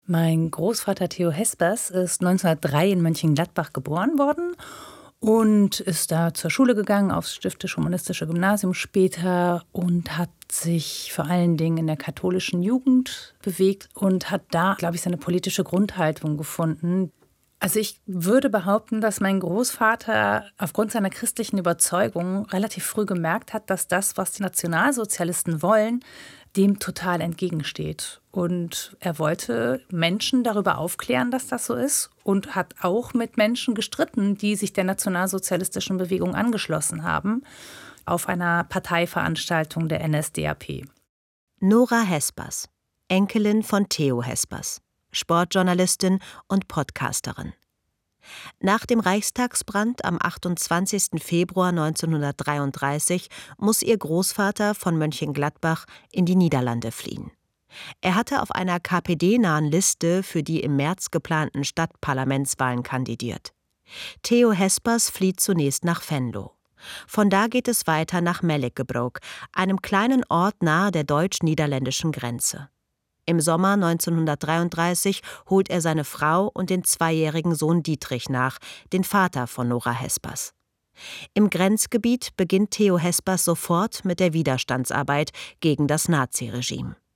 Mein Großvater Theo Hespers ist 1903 in Mönchengladbach geboren worden und ist da zur Schule gegangen, aufs Stiftisch-Humanistische Gymnasium später und hat sich vor allen Dingen in der katholischen Jugend bewegt und hat da, glaube ich, seine politische Grundhaltung gefunden. Also ich würde behaupten, dass mein Großvater aufgrund seiner christlichen Überzeugung relativ früh gemerkt hat, dass das, was die Nationalsozialisten wollen, dem total entgegensteht. Und er wollte Menschen darüber aufklären, dass das so ist und hat auch mit Menschen gestritten, die sich der nationalsozialistischen Bewegung angeschlossen haben, auf einer Parteiveranstaltung der NSDAP. Nora Hespers, Enkelin von Theo Hespers, Sportjournalistin und Podcasterin. Nach dem Reichstagsbrand am 28. Februar 1933 muss ihr Großvater von Mönchengladbach in die Niederlande fliehen. Er hatte auf einer KPD-nahen Liste für die im März geplanten Stadtparlamentswahlen kandidiert. Theo Hespers flieht zunächst nach Venlo. Von da geht es weiter nach Melekkebrok, einem kleinen Ort nahe der deutsch-niederländischen Grenze. Im Sommer 1933 holt er seine Frau und den 2-jährigen Sohn Dietrich nach, den Vater von Nora Hespers. Im Grenzgebiet beginnt Theo Hespers sofort mit der Widerstandsarbeit gegen das Naziregime.